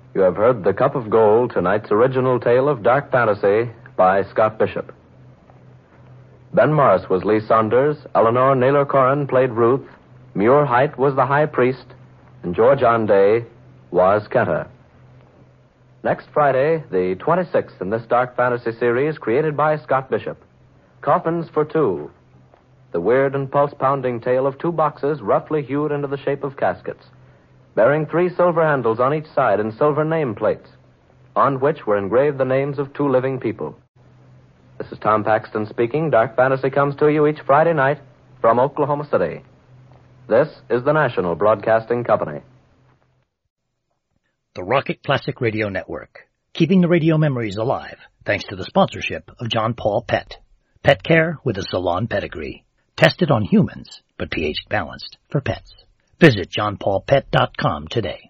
You have heard The Cup of Gold, tonight's original tale of dark fantasy by Scott Bishop. Ben Morris was Lee Saunders, Eleanor Naylor Corrin played Ruth, Muir Height was the High Priest, and George Onday was Kenta. Next Friday, the 26th in this dark fantasy series created by Scott Bishop, Coffins for Two, the weird and pulse-pounding tale of two boxes roughly hewed into the shape of caskets, bearing 3 silver handles on each side and silver nameplates, on which were engraved the names of 2 living people. This is Tom Paxton speaking. Dark Fantasy comes to you each Friday night from Oklahoma City. This is the National Broadcasting Company. The Rocket Classic Radio Network, keeping the radio memories alive thanks to the sponsorship of John Paul Pet. Pet care with a salon pedigree. Tested on humans, but pH balanced for pets. Visit johnpaulpet.com today.